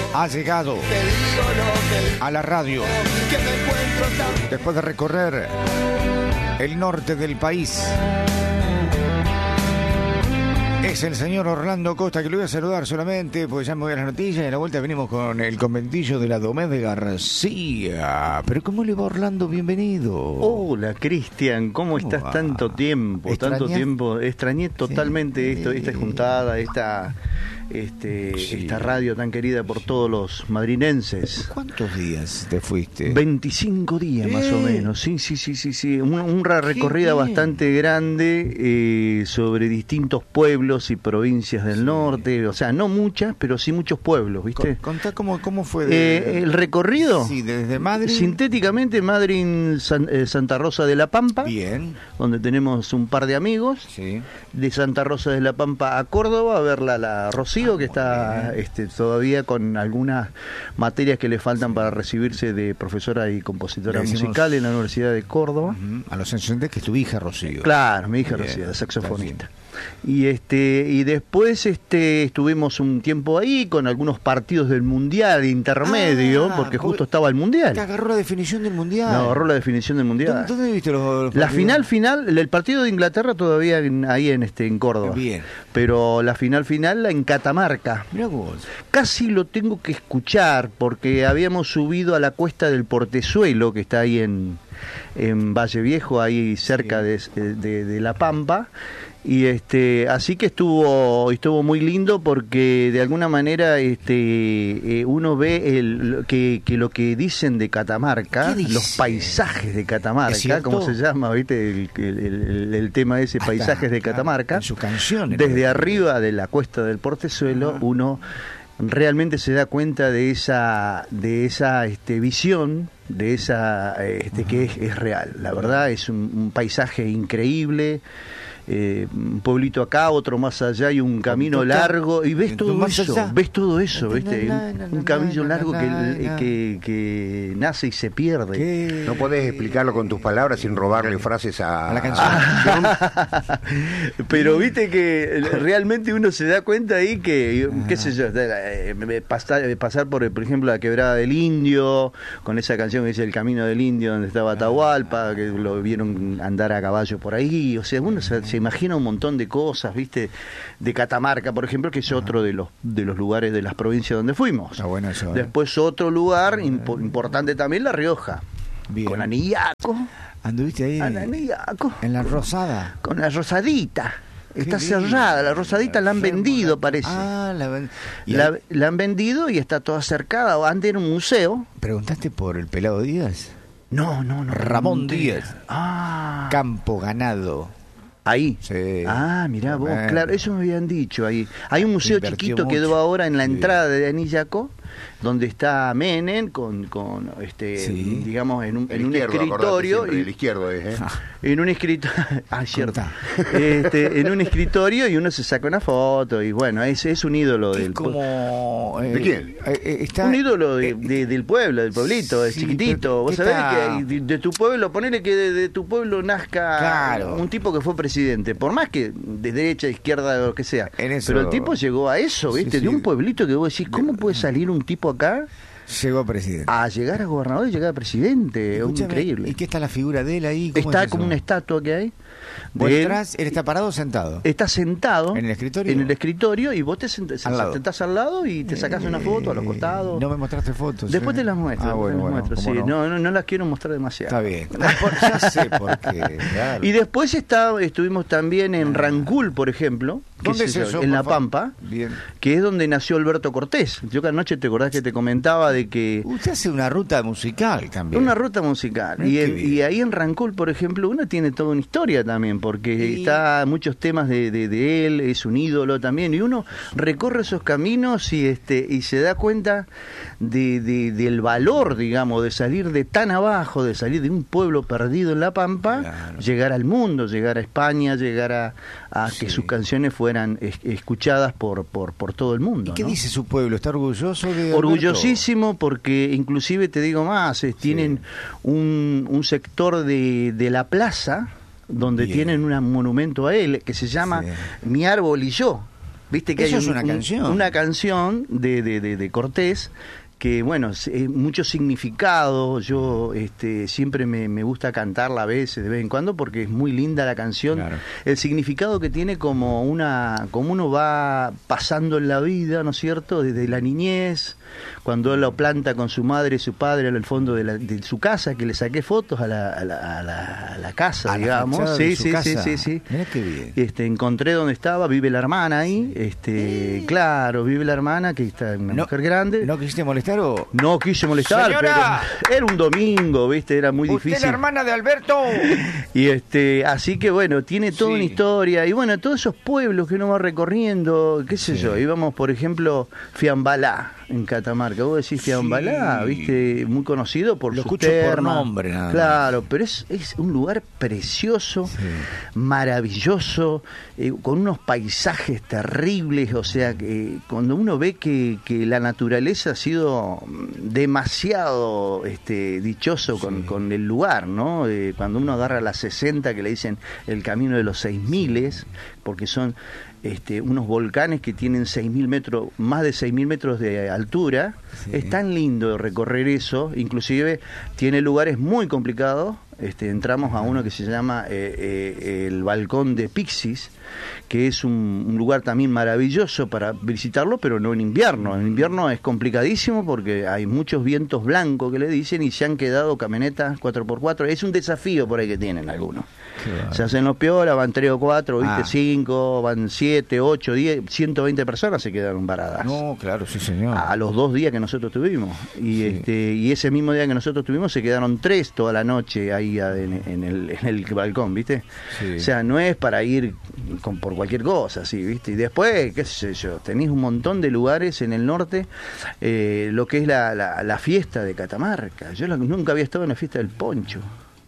ha llegado a la radio después de recorrer el norte del país. Es el señor Orlando Costa, que lo voy a saludar solamente, porque ya me voy a las noticias y a la vuelta venimos con el conventillo de la Domé de García. Pero ¿cómo le va, Orlando? Bienvenido. Hola, Cristian, ¿cómo estás? Tanto tiempo. Extrañé totalmente esta juntada, esta radio tan querida por todos los madrinenses. ¿Cuántos días te fuiste? 25 días más o menos, sí. Una recorrida bastante grande sobre distintos pueblos y provincias del norte, o sea, no muchas, pero sí muchos pueblos, ¿viste? Contá cómo fue el recorrido. Sí, desde Madrid. Sintéticamente, Madrid, Santa Rosa de la Pampa. Bien. Donde tenemos un par de amigos. Sí. De Santa Rosa de la Pampa a Córdoba, a verla la Rocío, que está todavía con algunas materias que le faltan para recibirse de profesora y compositora musical en la Universidad de Córdoba. A los encendés que es tu hija Rocío. Claro, mi hija Rocío, saxofonista. Y después estuvimos un tiempo ahí con algunos partidos del Mundial intermedio, porque justo estaba el Mundial. ¿Te agarró la definición del Mundial? No, agarró la definición del Mundial. ¿Dónde viste los la final, el partido de Inglaterra todavía ahí en Córdoba. Bien. Pero la final en Catamarca. Mirá vos. Casi lo tengo que escuchar porque habíamos subido a la cuesta del Portezuelo, que está ahí en Valle Viejo, ahí cerca de La Pampa. Y así que estuvo muy lindo porque de alguna manera uno ve que lo que dicen de Catamarca, los paisajes de Catamarca, como se llama, ¿viste? El tema ese, paisajes de Catamarca, en sus canciones, desde arriba de la cuesta del Portezuelo, uno realmente se da cuenta de esa visión, de esa que es real. La verdad es un paisaje increíble. Un pueblito acá, otro más allá y un camino largo y ves todo eso, ¿viste? Un camino largo que nace y se pierde. No podés explicarlo con tus palabras sin robarle frases a la canción. Pero viste que realmente uno se da cuenta ahí que, qué sé yo, pasar por ejemplo, la Quebrada del Indio, con esa canción que dice El Camino del Indio, donde estaba Atahualpa, que lo vieron andar a caballo por ahí, o sea, uno se imagina un montón de cosas, ¿viste? De Catamarca, por ejemplo, que es otro de los lugares de las provincias donde fuimos. Bueno eso, Después otro lugar importante también, La Rioja. Bien. Con Anillaco. ¿Anduviste ahí? Anillaco. En la Rosada. Con la Rosadita. Está cerrada, la Rosadita la han vendido, parece. La han vendido y está toda cercada. Antes era un museo. ¿Preguntaste por el Pelado Díaz? No. Ramón Díaz. Campo Ganado. Ahí. Sí. Mirá vos, claro, eso me habían dicho ahí. Hay un museo chiquito que quedó ahora en la entrada de Anillaco, donde está Menem digamos en un escritorio el izquierdo es, en un escritorio cierto. En un escritorio y uno se saca una foto y bueno, es un ídolo del ¿de quién? Un ídolo del pueblo, del pueblito, es chiquitito. Vos sabés que de tu pueblo, ponele que de tu pueblo nazca un tipo que fue presidente, por más que de derecha, izquierda, lo que sea, pero el tipo llegó a eso, ¿viste? De un pueblito que vos decís, ¿cómo puede salir un tipo acá? Llegó a presidente. A llegar a gobernador y llegar a presidente. Increíble. ¿Y qué está la figura de él ahí? Está como una estatua que hay. ¿Él está parado o sentado? Está sentado. ¿En el escritorio? En el escritorio y vos te sentás al lado y te sacás una foto a los costados. No me mostraste fotos. Después te las muestro. Sí, no las quiero mostrar demasiado. Está bien. Ya sé por qué. Claro. Y después estuvimos también en Rancul, por ejemplo. ¿Dónde es eso? En La Pampa. Bien. Que es donde nació Alberto Cortés. Yo que anoche te acordás que te comentaba de que... Usted hace una ruta musical también. Una ruta musical. Y ahí en Rancul, por ejemplo, uno tiene toda una historia también, porque está muchos temas de él, es un ídolo también, y uno recorre esos caminos y se da cuenta del valor, digamos, de salir de tan abajo, de salir de un pueblo perdido en La Pampa, llegar al mundo, llegar a España, llegar a que sus canciones fueran escuchadas por todo el mundo. ¿Y qué dice su pueblo? ¿Está orgulloso de Alberto? Orgullosísimo, porque inclusive te digo más, tienen un sector de la plaza donde tienen un monumento a él que se llama Mi Árbol y Yo. Viste que eso hay es una canción. Una canción de Cortés que, bueno, mucho significado. Yo siempre me gusta cantarla a veces, de vez en cuando, porque es muy linda la canción. Claro. El significado que tiene como uno va pasando en la vida, ¿no es cierto? Desde la niñez, cuando él lo planta con su madre y su padre en el fondo de su casa, que le saqué fotos a la casa, a digamos. La sí, su sí, casa. sí, sí, sí. Mirá qué bien. Encontré donde estaba, vive la hermana ahí. Claro, vive la hermana, que está una mujer grande. ¿No quisiste molestar o...? No quise molestar, ¡Señora! pero era un domingo, ¿viste? Era muy ¿Usted difícil. es la hermana de Alberto? Y así que bueno, tiene toda una historia. Y bueno, todos esos pueblos que uno va recorriendo, qué sé yo, íbamos, por ejemplo, Fiambalá, en Catamarca. Vos decís Fiambalá, ¿viste? Muy conocido por lo su escucho terma. por nombre, nada más. Claro, pero es un lugar precioso, maravilloso, con unos paisajes terribles. O sea, que cuando uno ve que la naturaleza ha sido demasiado dichoso con el lugar, ¿no? Cuando uno agarra la 60, que le dicen el camino de los 6000, porque son unos volcanes que tienen 6.000 metros, más de 6.000 metros de altura. Es tan lindo recorrer eso, inclusive tiene lugares muy complicados. Entramos a uno que se llama el Balcón de Pixis, que es un lugar también maravilloso para visitarlo, pero no en invierno. En invierno es complicadísimo porque hay muchos vientos blancos que le dicen y se han quedado camionetas 4x4. Es un desafío por ahí que tienen algunos. Claro. Se hacen los piolas, van 3 o 4, ¿viste? 5, van 7, 8, 10, 120 personas se quedaron paradas. No, claro, sí, señor. A los 2 días que nosotros tuvimos. Y y ese mismo día que nosotros tuvimos se quedaron 3 toda la noche ahí en el balcón, ¿viste? Sí. O sea, no es para ir por cualquier cosa, ¿sí? ¿Viste? Y después, qué sé yo, tenéis un montón de lugares en el norte, lo que es la fiesta de Catamarca. Yo nunca había estado en la fiesta del poncho.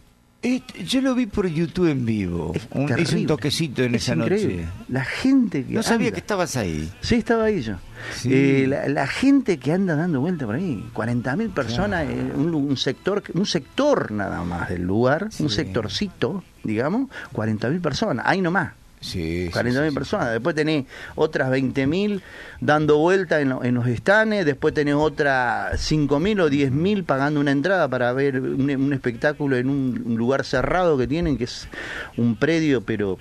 Yo lo vi por YouTube en vivo. Hice un toquecito en esa increíble. Noche. La gente que no sabía que estabas ahí. Sí, estaba ahí yo. Sí. La gente que anda dando vuelta por ahí, 40.000 personas, un sector nada más del lugar, un sectorcito, digamos, 40.000 personas, ahí nomás. Sí, 40.000 personas. Después tenés otras 20.000 dando vuelta en los estanes. Después tenés otras 5.000 o 10.000 pagando una entrada para ver un espectáculo en un lugar cerrado que tienen, que es un predio, pero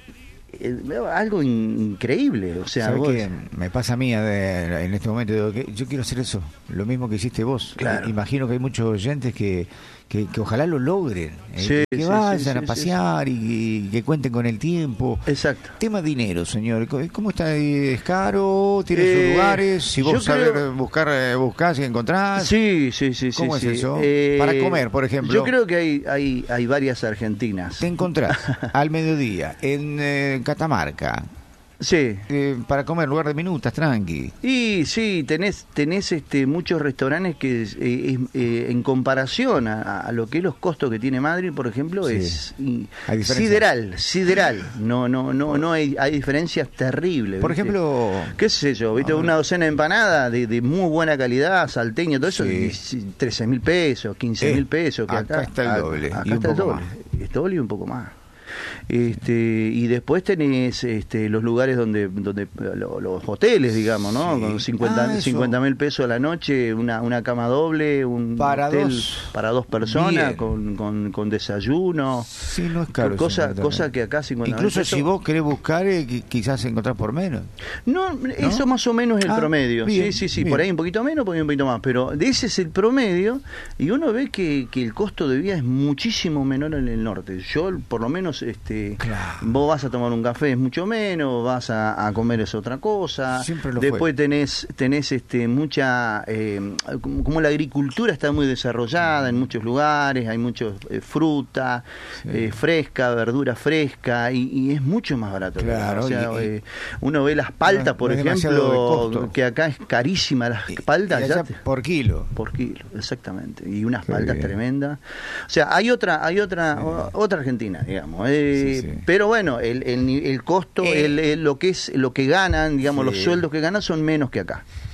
algo increíble. O sea, ¿sabés qué me pasa a mí en este momento? Yo quiero hacer eso, lo mismo que hiciste vos. Claro. Imagino que hay muchos oyentes que ojalá lo logren, sí, que vayan a pasear y que cuenten con el tiempo. Exacto. Tema dinero, señor. ¿Cómo está? ¿Es caro? ¿Tiene sus lugares? Si vos sabés buscás y encontrás. Sí. ¿Cómo es eso? Para comer, por ejemplo. Yo creo que hay varias argentinas. Te encontrás al mediodía en Catamarca. Sí. Para comer, lugar de minutas, tranqui. Y sí, tenés muchos restaurantes que en comparación a lo que es los costos que tiene Madrid, por ejemplo, es sideral. No hay diferencias terribles. Por ejemplo, qué sé yo, ¿viste? Una docena de empanadas de muy buena calidad, salteño, todo eso, 13.000 pesos, 15.000 pesos. Que acá está el doble. Acá está el doble. Es doble y un poco más. Y después tenés los lugares donde los hoteles, digamos, ¿no? Con 50.000 pesos a la noche, una cama doble, un hotel para 2 personas, con desayuno. Sí, no es caro. Cosa que acá 50.000 incluso pesos, si vos querés buscar, quizás encontrás por menos. No, eso más o menos es el promedio. Bien, sí. Bien. Por ahí un poquito menos, por ahí un poquito más. Pero ese es el promedio y uno ve que el costo de vida es muchísimo menor en el norte. Yo, por lo menos, claro. Vos vas a tomar un café es mucho menos, vas a comer es otra cosa. Siempre lo después fue. tenés mucha como la agricultura está muy desarrollada en muchos lugares, hay mucha fruta fresca, verdura fresca y es mucho más barato. Claro, o sea, uno ve las paltas, por ejemplo, que acá es carísima las paltas. Por kilo, exactamente. Y unas paltas tremendas. O sea, hay otra Argentina, digamos. Pero bueno, el costo, lo que ganan, digamos, los sueldos que ganan son menos que acá.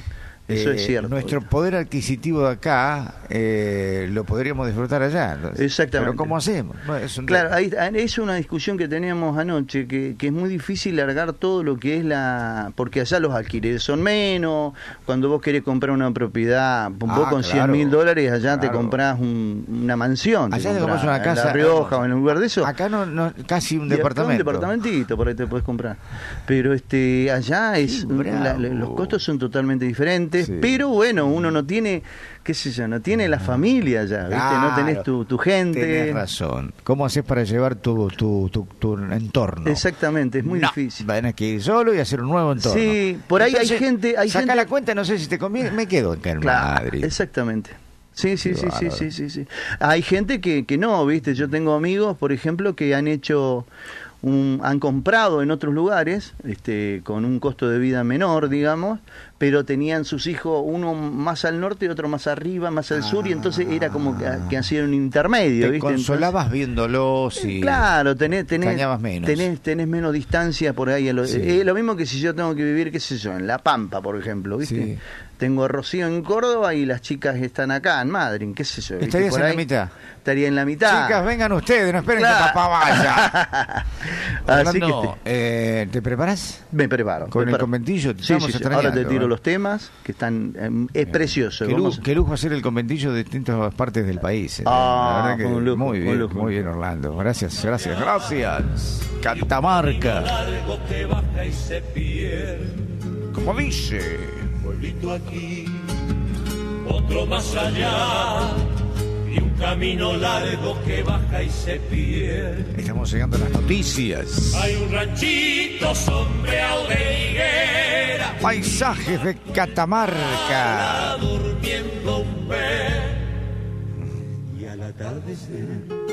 Eso es cierto. Nuestro poder adquisitivo de acá lo podríamos disfrutar allá. Entonces. Exactamente. Pero ¿cómo hacemos? No, claro, es una discusión que teníamos anoche, que es muy difícil largar todo lo que es porque allá los alquileres son menos, cuando vos querés comprar una propiedad, vos con $100.000 allá te comprás una mansión. Allá te comprás una casa. En La Rioja o en lugar de eso. Acá no casi un departamento. Un departamentito, por ahí te podés comprar. Pero allá los costos son totalmente diferentes. Sí. Pero bueno, uno no tiene, qué sé yo, no tiene la familia ya, ¿viste? Claro, no tenés tu gente. Tenés razón. ¿Cómo haces para llevar tu entorno? Exactamente, es muy difícil. Tenés que ir solo y hacer un nuevo entorno. Sí, por ahí entonces, hay gente... la cuenta, no sé si te conviene, me quedo en Madrid. Exactamente. Sí. Hay gente que no, ¿viste? Yo tengo amigos, por ejemplo, que han comprado en otros lugares con un costo de vida menor, digamos, pero tenían sus hijos uno más al norte y otro más arriba, más al sur, y entonces era como que hacían un intermedio. Te ¿viste? Consolabas entonces, viéndolos y claro, tenés menos. Tenés menos distancia por ahí. Sí. Lo mismo que si yo tengo que vivir, qué sé yo, en La Pampa, por ejemplo, ¿viste? Sí. Tengo a Rocío en Córdoba y las chicas están acá en Madrid, qué sé yo. ¿Estarías en la mitad? Estaría en la mitad. Chicas, vengan ustedes, no esperen que papá vaya. Así ¿te preparas? Me preparo. ¿Con el conventillo? Sí. Ahora te tiro los temas, que están... es precioso. Qué lujo hacer el conventillo de distintas partes del país. La verdad que un lujo, muy bien, Orlando. Gracias. Catamarca. Como dice... Pueblito aquí, otro más allá, y un camino largo que baja y se pierde. Estamos llegando a las noticias. Hay un ranchito sombreado de higuera, paisajes de Catamarca, durmiendo un pez, y al atardecer